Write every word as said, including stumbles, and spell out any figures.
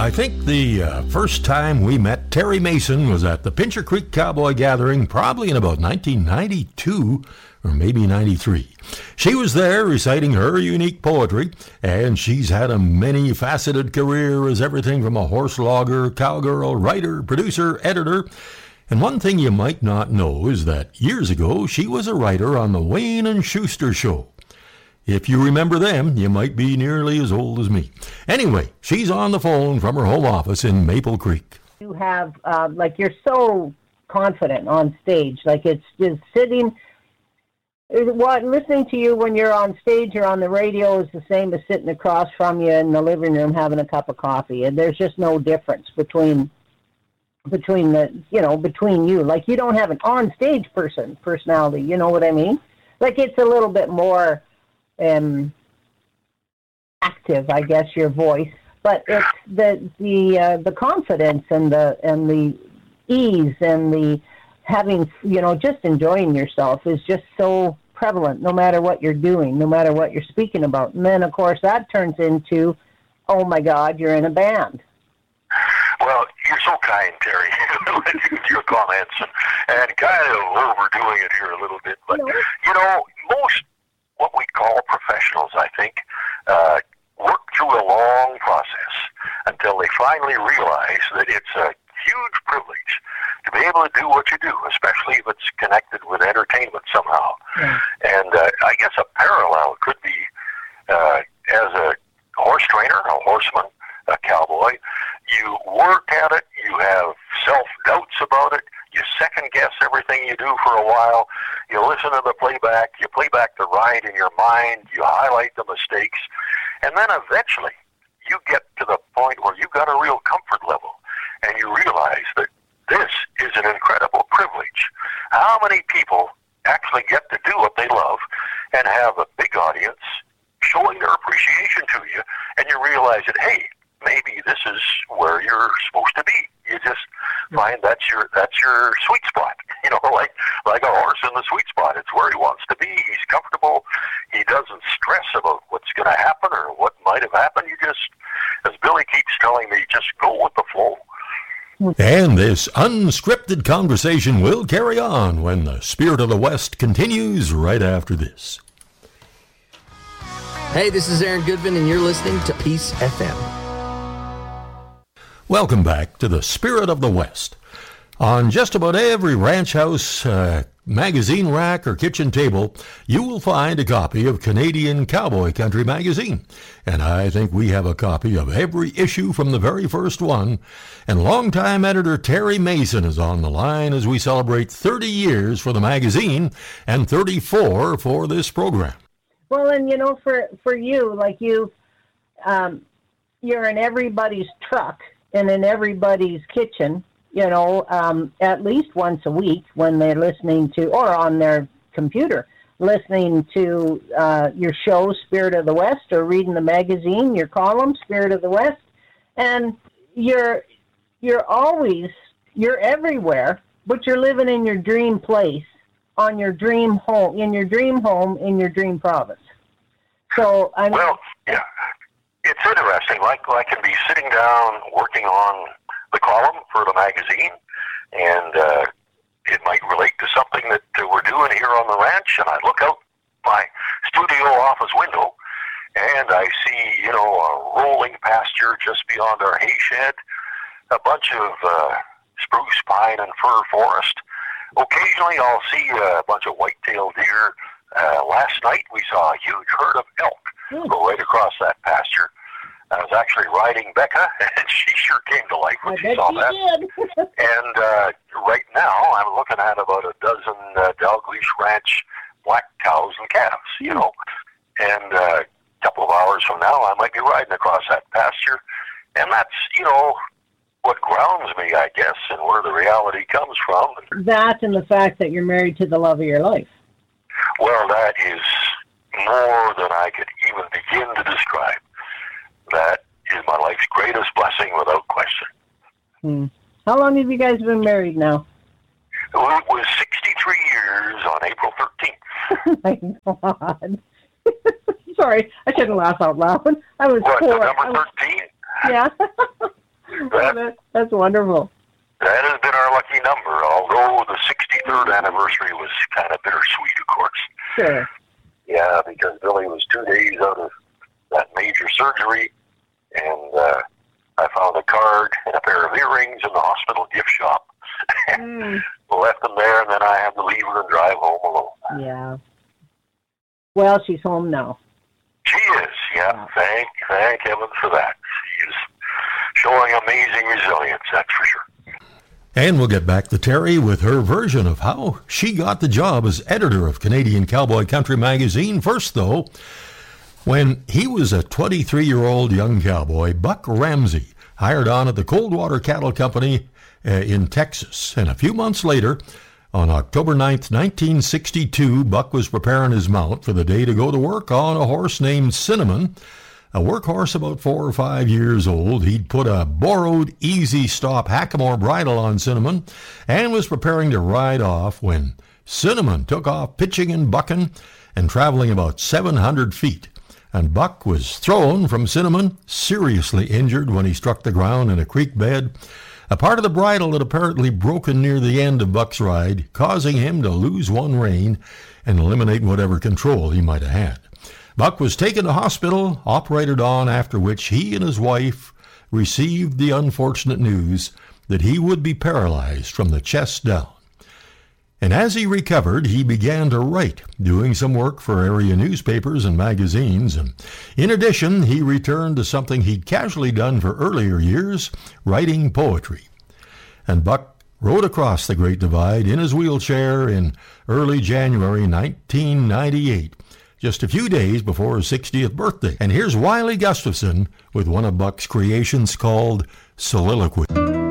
I think the uh, first time we met Terry Mason was at the Pincher Creek Cowboy Gathering, probably in about nineteen ninety-two or maybe ninety-three. She was there reciting her unique poetry, and she's had a many-faceted career as everything from a horse logger, cowgirl, writer, producer, editor. And one thing you might not know is that years ago she was a writer on the Wayne and Schuster Show. If you remember them, you might be nearly as old as me. Anyway, she's on the phone from her home office in Maple Creek. You have, uh, like, you're so confident on stage. Like, it's just sitting, what, listening to you when you're on stage or on the radio is the same as sitting across from you in the living room having a cup of coffee. And there's just no difference between, between the, you know, between you. Like, you don't have an on-stage person, personality, you know what I mean? Like, it's a little bit more... Um, active, I guess, your voice, but it's the the uh, the confidence and the and the ease and the having, you know, just enjoying yourself is just so prevalent. No matter what you're doing, no matter what you're speaking about, and then of course that turns into, oh my God, you're in a band. Well, you're so kind, Terry, with your comments and, and kind of overdoing it here a little bit, but no. You know, most. What we call professionals, I think, uh, work through a long process until they finally realize that it's a huge privilege to be able to do what you do, especially if it's connected with entertainment somehow. Yeah. And uh, I guess a parallel could be uh, as a horse trainer, a horseman, a cowboy, you work at it, you have self-doubts about it, you second-guess everything you do for a while, you listen to the playback, you play back the ride in your mind, you highlight the mistakes, and then eventually you get to the point where you've got a real comfort level, and you realize that this is an incredible privilege. How many people actually get to do what they love and have a big audience showing their appreciation to you, and you realize that, hey, maybe this is where you're supposed to be. You just find that's your that's your sweet spot. You know, like like a horse in the sweet spot. It's where he wants to be. He's comfortable. He doesn't stress about what's going to happen or what might have happened. You just, as Billy keeps telling me, just go with the flow. And this unscripted conversation will carry on when the Spirit of the West continues right after this. Hey, this is Aaron Goodvin, and you're listening to Peace F M. Welcome back to the Spirit of the West. On just about every ranch house, uh, magazine rack, or kitchen table, you will find a copy of Canadian Cowboy Country magazine. And I think we have a copy of every issue from the very first one. And longtime editor Terry Mason is on the line as we celebrate thirty years for the magazine and thirty-four for this program. Well, and you know, for, for you, like you, um, you're in everybody's truck and in everybody's kitchen, you know, um, at least once a week when they're listening to, or on their computer, listening to uh, your show, Spirit of the West, or reading the magazine, your column, Spirit of the West. And you're, you're always, you're everywhere, but you're living in your dream place, on your dream home, in your dream home, in your dream province. So, I mean, well, yeah. It's interesting. Like, I can be sitting down working on the column for the magazine, and uh, it might relate to something that uh, we're doing here on the ranch, and I look out my studio office window, and I see, you know, a rolling pasture just beyond our hay shed, a bunch of uh, spruce, pine, and fir forest. Occasionally I'll see a bunch of white-tailed deer. Uh, last night we saw a huge herd of elk go right across that pasture. I was actually riding Becca, and she sure came to life when I she saw that. And uh, right now, I'm looking at about a dozen uh, Dalgleish Ranch black cows and calves, you know. And uh, a couple of hours from now, I might be riding across that pasture. And that's, you know, what grounds me, I guess, and where the reality comes from. That and the fact that you're married to the love of your life. Well, that is more than I could even begin to describe. That is my life's greatest blessing, without question. Hmm. How long have you guys been married now? Well, it was sixty-three years on April thirteenth. Oh, my God. Sorry, I shouldn't laugh out loud. I was what, poor. November thirteenth? Yeah. that, that, that's wonderful. That has been our lucky number, although the sixty-third anniversary was kind of bittersweet, of course. Sure. Yeah, because Billy was two days out of that major surgery, and uh, I found a card and a pair of earrings in the hospital gift shop. Mm. Left them there, and then I had to leave her and drive home alone. Yeah. Well, she's home now. She is, yeah. Wow. Thank, thank heaven for that. She is showing amazing resilience, that's for sure. And we'll get back to Terry with her version of how she got the job as editor of Canadian Cowboy Country magazine. First, though, when he was a twenty-three-year-old young cowboy, Buck Ramsey hired on at the Coldwater Cattle Company uh, in Texas. And a few months later, on October ninth, nineteen sixty-two, Buck was preparing his mount for the day to go to work on a horse named Cinnamon, a workhorse about four or five years old. He'd put a borrowed Easy Stop Hackamore bridle on Cinnamon and was preparing to ride off when Cinnamon took off pitching and bucking and traveling about seven hundred feet. And Buck was thrown from Cinnamon, seriously injured when he struck the ground in a creek bed. A part of the bridle had apparently broken near the end of Buck's ride, causing him to lose one rein and eliminate whatever control he might have had. Buck was taken to hospital, operated on, after which he and his wife received the unfortunate news that he would be paralyzed from the chest down. And as he recovered, he began to write, doing some work for area newspapers and magazines. And in addition, he returned to something he'd casually done for earlier years, writing poetry. And Buck rode across the Great Divide in his wheelchair in early January nineteen ninety-eight, just a few days before his sixtieth birthday. And here's Wiley Gustafson with one of Buck's creations called Soliloquy.